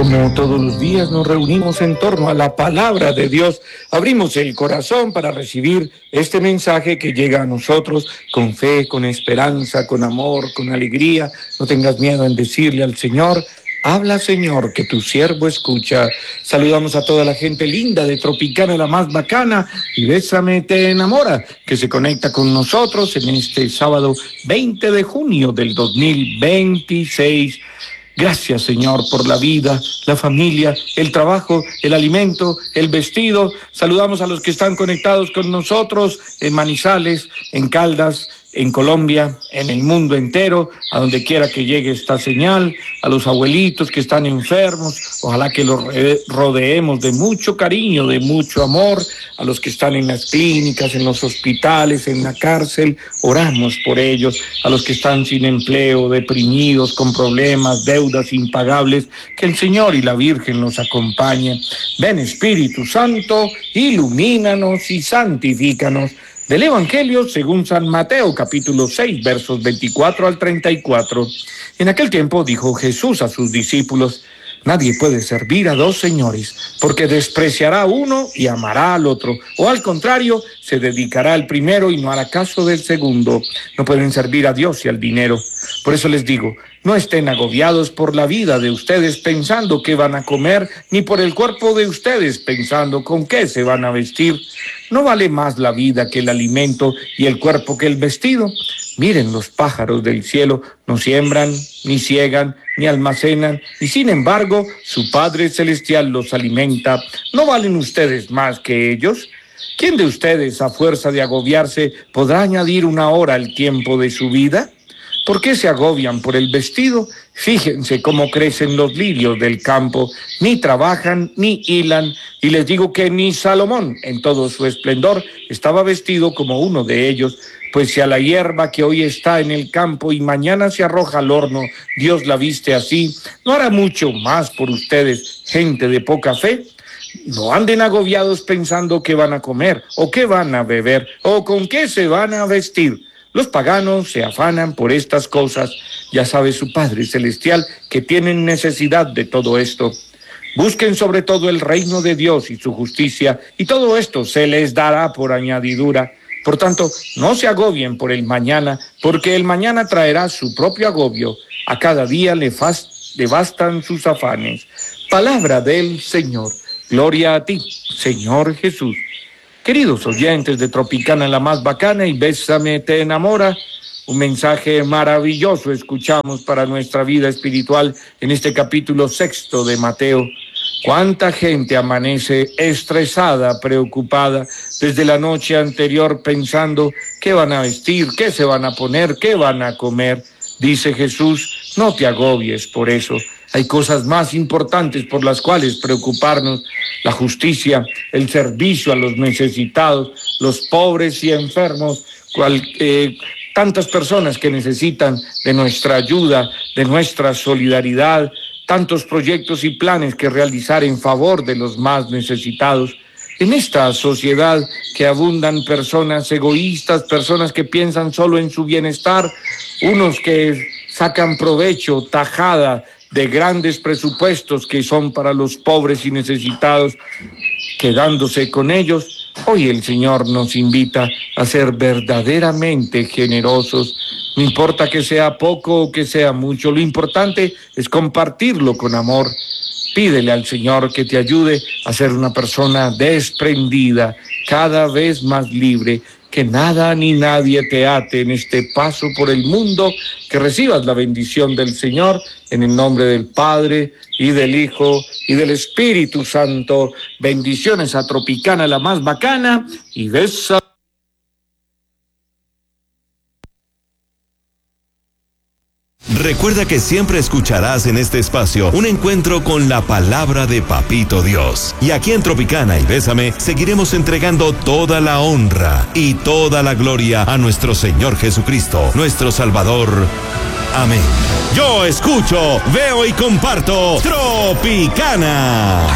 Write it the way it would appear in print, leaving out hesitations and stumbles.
Como todos los días nos reunimos en torno a la palabra de Dios, abrimos el corazón para recibir este mensaje que llega a nosotros con fe, con esperanza, con amor, con alegría. No tengas miedo en decirle al Señor: habla, Señor, que tu siervo escucha. Saludamos a toda la gente linda de Tropicana, la más bacana, y Bésame te enamora, que se conecta con nosotros en este sábado 20 de junio del 2026. Gracias, Señor, por la vida, la familia, el trabajo, el alimento, el vestido. Saludamos a los que están conectados con nosotros en Manizales, en Caldas, en Colombia, en el mundo entero, a donde quiera que llegue esta señal, a los abuelitos que están enfermos, ojalá que los rodeemos de mucho cariño, de mucho amor, a los que están en las clínicas, en los hospitales, en la cárcel, oramos por ellos, a los que están sin empleo, deprimidos, con problemas, deudas impagables, que el Señor y la Virgen los acompañen. Ven, Espíritu Santo, ilumínanos y santifícanos. Del Evangelio según San Mateo, capítulo 6, versos 24 al 34. En aquel tiempo dijo Jesús a sus discípulos: nadie puede servir a dos señores, porque despreciará a uno y amará al otro, o al contrario, se dedicará al primero y no hará caso del segundo. No pueden servir a Dios y al dinero. Por eso les digo, no estén agobiados por la vida de ustedes pensando qué van a comer, ni por el cuerpo de ustedes pensando con qué se van a vestir. ¿No vale más la vida que el alimento y el cuerpo que el vestido? Miren los pájaros del cielo, no siembran, ni ciegan, ni almacenan, y sin embargo su Padre Celestial los alimenta. ¿No valen ustedes más que ellos? ¿Quién de ustedes, a fuerza de agobiarse, podrá añadir una hora al tiempo de su vida? ¿Por qué se agobian por el vestido? Fíjense cómo crecen los lirios del campo, ni trabajan ni hilan, y les digo que ni Salomón, en todo su esplendor, estaba vestido como uno de ellos. Pues si a la hierba que hoy está en el campo y mañana se arroja al horno, Dios la viste así, ¿no hará mucho más por ustedes, gente de poca fe? No anden agobiados pensando qué van a comer, o qué van a beber, o con qué se van a vestir. Los paganos se afanan por estas cosas. Ya sabe su Padre Celestial que tienen necesidad de todo esto. Busquen sobre todo el reino de Dios y su justicia, y todo esto se les dará por añadidura. Por tanto, no se agobien por el mañana, porque el mañana traerá su propio agobio. A cada día le bastan sus afanes. Palabra del Señor. Gloria a ti, Señor Jesús. Queridos oyentes de Tropicana, la más bacana, y Bésame te enamora, un mensaje maravilloso escuchamos para nuestra vida espiritual en este capítulo 6 de Mateo. Cuánta gente amanece estresada, preocupada desde la noche anterior pensando qué van a vestir, qué se van a poner, qué van a comer. Dice Jesús, no te agobies por eso. Hay cosas más importantes por las cuales preocuparnos: la justicia, el servicio a los necesitados, los pobres y enfermos, tantas personas que necesitan de nuestra ayuda, de nuestra solidaridad, tantos proyectos y planes que realizar en favor de los más necesitados. En esta sociedad que abundan personas egoístas, personas que piensan solo en su bienestar, unos que sacan provecho, tajada de grandes presupuestos que son para los pobres y necesitados, quedándose con ellos. Hoy el Señor nos invita a ser verdaderamente generosos. No importa que sea poco o que sea mucho, lo importante es compartirlo con amor. Pídele al Señor que te ayude a ser una persona desprendida, cada vez más libre, que nada ni nadie te ate en este paso por el mundo, que recibas la bendición del Señor en el nombre del Padre y del Hijo y del Espíritu Santo. Bendiciones a Tropicana, la más bacana, y besa. Recuerda que siempre escucharás en este espacio un encuentro con la palabra de Papito Dios. Y aquí en Tropicana y Bésame seguiremos entregando toda la honra y toda la gloria a nuestro Señor Jesucristo, nuestro Salvador. Amén. Yo escucho, veo y comparto Tropicana.